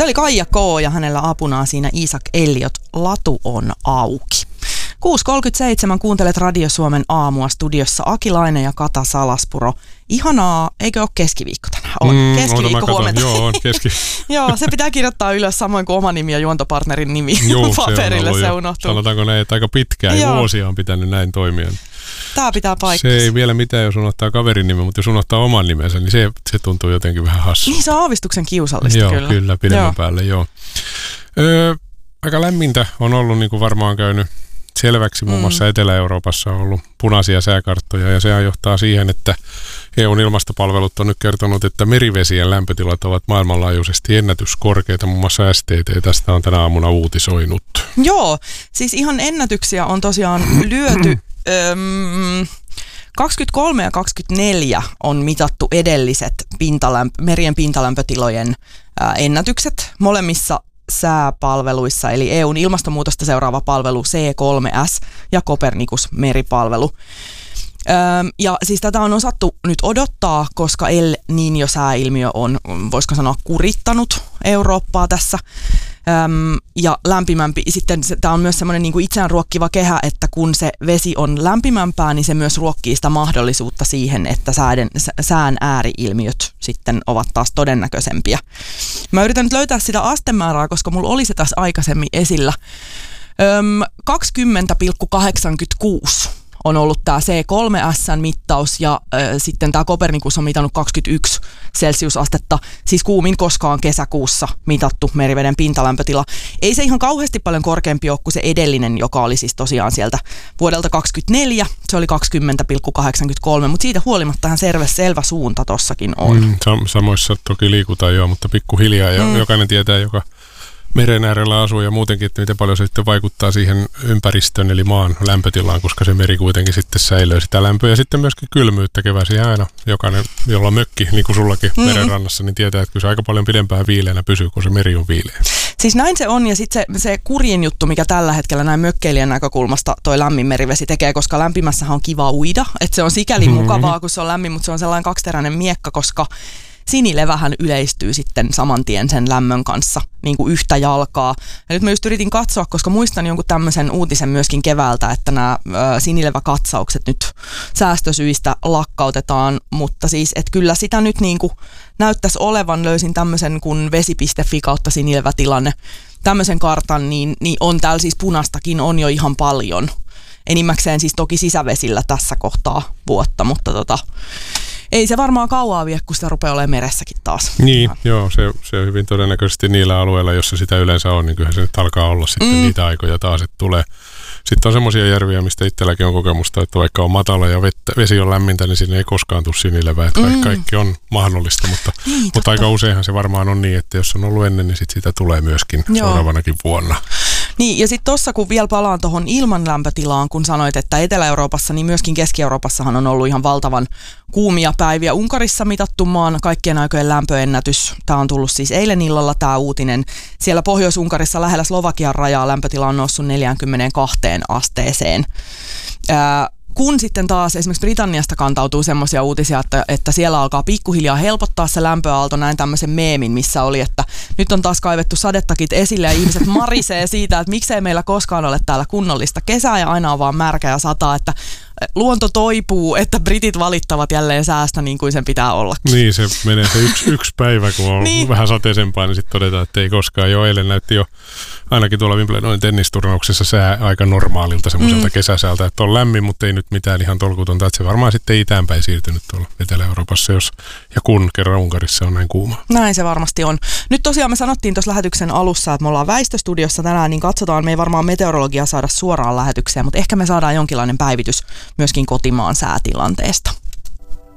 Se oli Kaija K. ja hänellä apunaan siinä Isaac Elliot, Latu on auki. 6.37 kuuntelet Radio Suomen aamua, studiossa Akilainen ja Kata Salaspuro. Ihanaa, eikö ole keskiviikko tänään? On keskiviikko huomenta. Joo, on Joo, se pitää kirjoittaa ylös samoin kuin oma nimi ja juontopartnerin nimi paperille, se unohtuu. Sanotaanko näin, että aika pitkään vuosia on pitänyt näin toimia. Tää pitää paikkansa. Se ei vielä mitään, jos unohtaa kaverin nimen, mutta jos unohtaa oman nimensä, niin se tuntuu jotenkin vähän hassu. Niin, se on aavistuksen kiusallista joo, kyllä. Kyllä, pidemmän päälle, joo. Aika lämmintä on ollut, niin kuin varmaan käynyt selväksi. Muun muassa Etelä-Euroopassa on ollut punaisia sääkarttoja ja se johtaa siihen, että EUn ilmastopalvelut on nyt kertonut, että merivesien lämpötilat ovat maailmanlaajuisesti ennätyskorkeita. Muun muassa STT tästä on tänä aamuna uutisoinut. Joo, siis ihan ennätyksiä on tosiaan lyöty. 23 ja 24 on mitattu edelliset merien pintalämpötilojen ennätykset molemmissa sääpalveluissa, eli EUn ilmastonmuutosta seuraava palvelu C3S ja Copernicus-meripalvelu. Ja siis tätä on osattu nyt odottaa, koska El Niño-sääilmiö on, voisiko sanoa, kurittanut Eurooppaa tässä. Ja lämpimämpi, sitten tämä on myös semmoinen niin kuin itseään ruokkiva kehä, että kun se vesi on lämpimämpää, niin se myös ruokkii sitä mahdollisuutta siihen, että sään ääriilmiöt sitten ovat taas todennäköisempiä. Mä yritän nyt löytää sitä astemäärää, koska mulla oli se tässä aikaisemmin esillä. 20,86 on ollut tämä C3S-mittaus ja sitten tämä Copernicus on mitannut 21 celsiusastetta, siis kuumin koskaan kesäkuussa mitattu meriveden pintalämpötila. Ei se ihan kauheasti paljon korkeampi ole kuin se edellinen, joka oli siis tosiaan sieltä vuodelta 2024, se oli 20,83, mutta siitä huolimatta ihan selvä suunta tossakin on. Samoissa toki liikutaan joo, mutta pikkuhiljaa ja jokainen tietää, joka meren äärellä asuu ja muutenkin, että miten paljon se sitten vaikuttaa siihen ympäristön eli maan lämpötilaan, koska se meri kuitenkin sitten säilöö sitä lämpöä ja sitten myöskin kylmyyttä keväisin aina. Jokainen, jolla on mökki, niin kuin sullakin merenrannassa, niin tietää, että kyllä se aika paljon pidempään viileänä pysyy, kun se meri on viileä. Siis näin se on ja sitten se kurjin juttu, mikä tällä hetkellä näin mökkeilijän näkökulmasta toi lämmin merivesi tekee, koska lämpimässähän on kiva uida, että se on sikäli mukavaa, kun se on lämmin, mutta se on sellainen kaksiteräinen miekka, koska sinilevähän yleistyy sitten saman tien sen lämmön kanssa niin kuin yhtä jalkaa. Ja nyt mä just yritin katsoa, koska muistan jonkun tämmöisen uutisen myöskin keväältä, että nämä sinileväkatsaukset nyt säästösyistä lakkautetaan, mutta siis, että kyllä sitä nyt niin kuin näyttäisi olevan, löysin tämmöisen kuin vesi.fi kautta sinilevätilanne, tämmöisen kartan, niin on täällä siis punastakin on jo ihan paljon. Enimmäkseen siis toki sisävesillä tässä kohtaa vuotta, mutta ei se varmaan kauaa vie, kun sitä rupeaa olemaan meressäkin taas. Niin, joo, se on hyvin todennäköisesti niillä alueilla, jossa sitä yleensä on, niin kyllähän se nyt alkaa olla sitten niitä aikoja taas, että tulee. Sitten on semmoisia järviä, mistä itselläkin on kokemusta, että vaikka on matala ja vesi on lämmintä, niin sinne ei koskaan tule sinilevää. Kaikki on mahdollista, mutta aika useinhan se varmaan on niin, että jos on ollut ennen, niin sitten sitä tulee myöskin seuraavanakin vuonna. Niin, ja sitten tuossa kun vielä palaan tuohon ilman lämpötilaan, kun sanoit, että Etelä-Euroopassa, niin myöskin Keski-Euroopassahan on ollut ihan valtavan kuumia päiviä. Unkarissa mitattu maan kaikkien aikojen lämpöennätys. Tämä on tullut siis eilen illalla tämä uutinen. Siellä Pohjois-Unkarissa lähellä Slovakian rajaa lämpötila on noussut 42 asteeseen. Kun sitten taas esimerkiksi Britanniasta kantautuu semmoisia uutisia, että siellä alkaa pikkuhiljaa helpottaa se lämpöaalto, näin tämmöisen meemin, missä oli, että nyt on taas kaivettu sadetakit esille ja ihmiset marisee siitä, että miksei meillä koskaan ole täällä kunnollista kesää ja aina on vaan märkä ja sataa, että luonto toipuu, että britit valittavat jälleen säästä niin kuin sen pitää olla. Niin, se menee se yksi päivä, kun on vähän sateisempaa, niin sitten todetaan, että ei koskaan. Jo eilen näytti jo ainakin tuolla Wimbledonin tennisturnauksessa sää aika normaalilta semmoiselta kesäsäältä, että on lämmin, mutta ei nyt mitään ihan tolkutonta. Että se varmaan sitten itäänpäin siirtynyt tuolla Etelä-Euroopassa, jos ja kun kerran Unkarissa on näin kuuma. Näin se varmasti on. Nyt tosiaan me sanottiin tuossa lähetyksen alussa, että me ollaan väistöstudiossa tänään, niin katsotaan, me ei varmaan meteorologiaa saada suoraan lähetykseen, mutta ehkä me saadaan jonkinlainen päivitys myöskin kotimaan säätilanteesta.